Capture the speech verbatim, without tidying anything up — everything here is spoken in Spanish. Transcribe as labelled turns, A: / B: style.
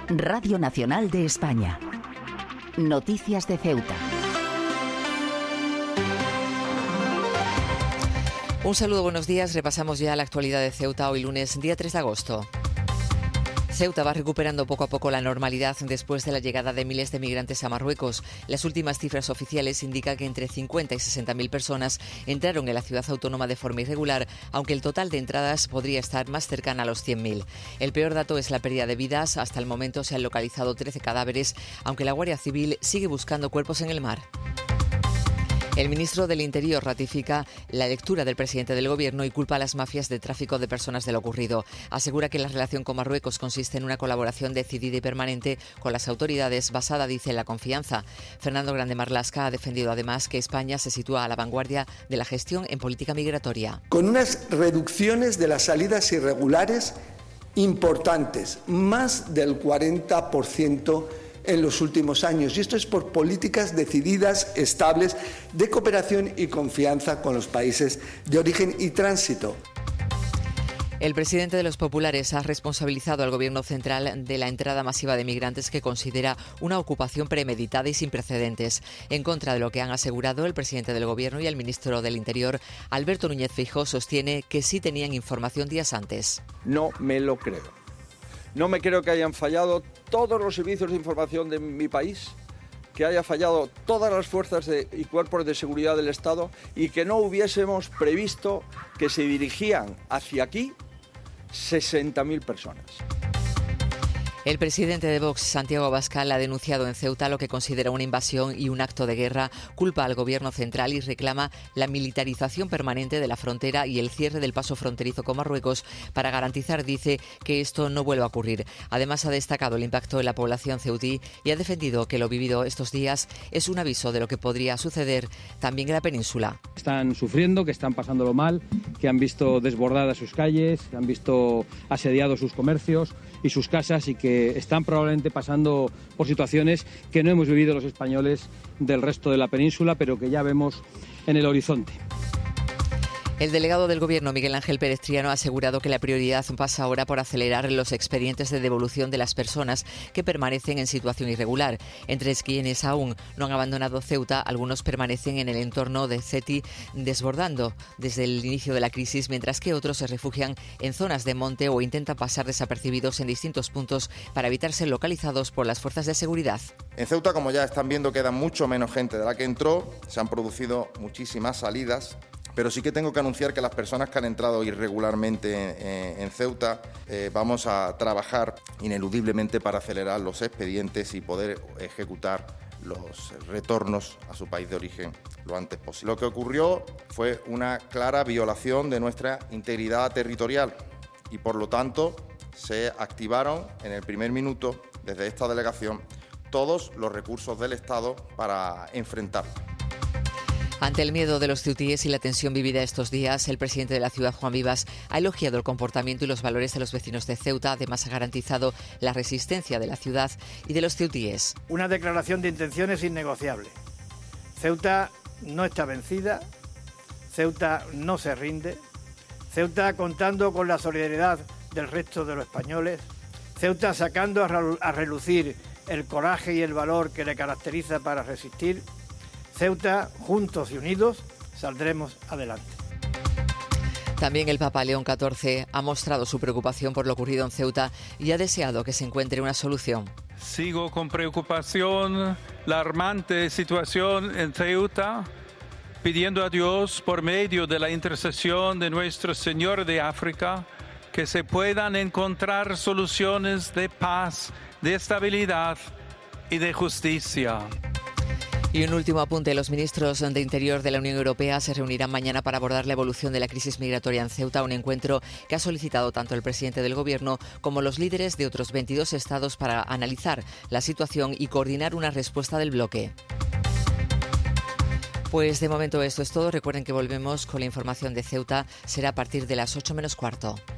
A: Radio Nacional de España. Noticias de Ceuta.
B: Un saludo, buenos días. Repasamos ya la actualidad de Ceuta hoy lunes, día tres de agosto. Ceuta va recuperando poco a poco la normalidad después de la llegada de miles de migrantes a Marruecos. Las últimas cifras oficiales indican que entre cincuenta y sesenta mil personas entraron en la ciudad autónoma de forma irregular, aunque el total de entradas podría estar más cercana a los cien mil. El peor dato es la pérdida de vidas. Hasta el momento se han localizado trece cadáveres, aunque la Guardia Civil sigue buscando cuerpos en el mar. El ministro del Interior ratifica la lectura del presidente del Gobierno y culpa a las mafias de tráfico de personas de lo ocurrido. Asegura que la relación con Marruecos consiste en una colaboración decidida y permanente con las autoridades basada, dice, en la confianza. Fernando Grande Marlaska ha defendido además que España se sitúa a la vanguardia de la gestión en política migratoria.
C: Con unas reducciones de las salidas irregulares importantes, más del cuarenta por ciento en los últimos años, y esto es por políticas decididas, estables, de cooperación y confianza con los países de origen y tránsito.
B: El presidente de los populares ha responsabilizado al Gobierno central de la entrada masiva de migrantes que considera una ocupación premeditada y sin precedentes, en contra de lo que han asegurado el presidente del Gobierno y el ministro del Interior. Alberto Núñez Feijóo sostiene que sí tenían información días antes.
D: No me lo creo. No me creo que hayan fallado todos los servicios de información de mi país, que haya fallado todas las fuerzas de, y cuerpos de seguridad del Estado y que no hubiésemos previsto que se dirigían hacia aquí sesenta mil personas.
B: El presidente de Vox, Santiago Abascal, ha denunciado en Ceuta lo que considera una invasión y un acto de guerra, culpa al Gobierno central y reclama la militarización permanente de la frontera y el cierre del paso fronterizo con Marruecos para garantizar, dice, que esto no vuelva a ocurrir. Además, ha destacado el impacto en la población ceutí y ha defendido que lo vivido estos días es un aviso de lo que podría suceder también en la península.
E: Están sufriendo, que están pasándolo mal, que han visto desbordadas sus calles, que han visto asediados sus comercios y sus casas y que están probablemente pasando por situaciones que no hemos vivido los españoles del resto de la península, pero que ya vemos en el horizonte.
B: El delegado del Gobierno, Miguel Ángel Pérez Triano, ha asegurado que la prioridad pasa ahora por acelerar los expedientes de devolución de las personas que permanecen en situación irregular. Entre quienes aún no han abandonado Ceuta, algunos permanecen en el entorno de Ceti desbordando desde el inicio de la crisis, mientras que otros se refugian en zonas de monte o intentan pasar desapercibidos en distintos puntos para evitar ser localizados por las fuerzas de seguridad.
F: En Ceuta, como ya están viendo, queda mucho menos gente de la que entró. Se han producido muchísimas salidas. Pero sí que tengo que anunciar que las personas que han entrado irregularmente en, en Ceuta eh, vamos a trabajar ineludiblemente para acelerar los expedientes y poder ejecutar los retornos a su país de origen lo antes posible. Lo que ocurrió fue una clara violación de nuestra integridad territorial y, por lo tanto, se activaron en el primer minuto desde esta delegación todos los recursos del Estado para enfrentarlo.
B: Ante el miedo de los ceutíes y la tensión vivida estos días, el presidente de la ciudad, Juan Vivas, ha elogiado el comportamiento y los valores de los vecinos de Ceuta. Además, ha garantizado la resistencia de la ciudad y de los ceutíes.
G: Una declaración de intenciones innegociable. Ceuta no está vencida, Ceuta no se rinde, Ceuta contando con la solidaridad del resto de los españoles, Ceuta sacando a relucir el coraje y el valor que le caracteriza para resistir. Ceuta, juntos y unidos, saldremos adelante.
B: También el Papa León catorce ha mostrado su preocupación por lo ocurrido en Ceuta y ha deseado que se encuentre una solución.
H: Sigo con preocupación la alarmante situación en Ceuta, pidiendo a Dios, por medio de la intercesión de Nuestro Señor de África, que se puedan encontrar soluciones de paz, de estabilidad y de justicia.
B: Y un último apunte, los ministros de Interior de la Unión Europea se reunirán mañana para abordar la evolución de la crisis migratoria en Ceuta, un encuentro que ha solicitado tanto el presidente del Gobierno como los líderes de otros veintidós estados para analizar la situación y coordinar una respuesta del bloque. Pues de momento esto es todo. Recuerden que volvemos con la información de Ceuta. Será a partir de las ocho menos cuarto.